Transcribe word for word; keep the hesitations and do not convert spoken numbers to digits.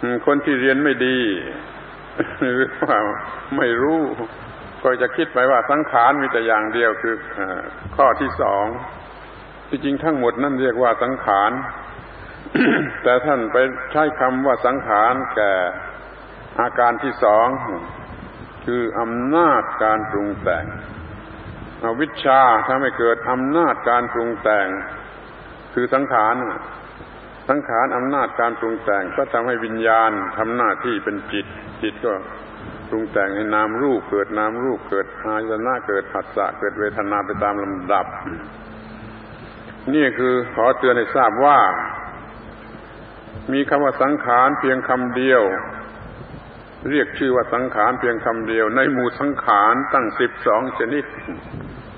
คนที่เรียนไม่ดีหรือว่าไม่รู้ก็จะคิดไปว่าสังขารมีแต่อย่างเดียวคือข้อที่สองที่จริงทั้งหมดนั่นเรียกว่าสังขาร แต่ท่านไปใช้คำว่าสังขารแก่อาการที่สองคืออำนาจการปรุงแต่งอวิชชาทำให้เกิดอำนาจการปรุงแต่งคือสังขารสังขารอำนาจการปรุงแต่งก็ทำให้วิญญาณทำหน้าที่เป็นจิตจิตก็ปรุงแต่งให้นามรูปเกิดนามรูปเกิดอายตนะเกิดผัสสะเกิดเวทนาไปตามลำดับนี่คือขอเตือนให้ทราบว่ามีคำว่าสังขารเพียงคำเดียวเรียกชื่อว่าสังขารเพียงคำเดียวในหมู่สังขารตั้งสิบสองชนิด